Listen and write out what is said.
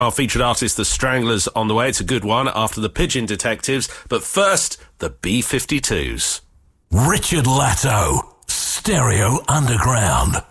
Our featured artist, The Stranglers, on the way. It's a good one after the Pigeon Detectives. But first, the B-52s. Richard Latto, Stereo Underground.